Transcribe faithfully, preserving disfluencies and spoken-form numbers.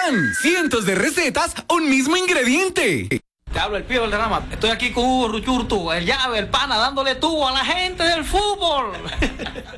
¡Tan! Cientos de recetas, un mismo ingrediente. Te hablo el Pío del Rama. Estoy aquí con Hugo Ruchurtu, el llave, el pana, dándole tubo a la gente del fútbol.